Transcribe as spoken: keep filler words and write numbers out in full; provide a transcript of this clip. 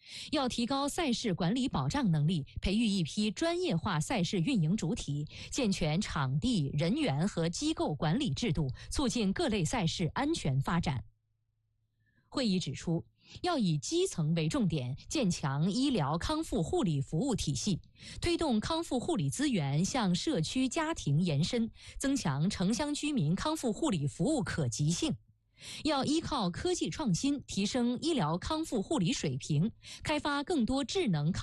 要提高赛事管理保障能力，培育一批专业化赛事运营主体，健全场地、人员和机构管理制度，促进各类赛事安全发展。会议指出，要以基层为重点，建强医疗康复护理服务体系，推动康复护理资源向社区家庭延伸，增强城乡居民康复护理服务可及性。要依靠科技创新，提升医疗康复护理水平，开发更多智能康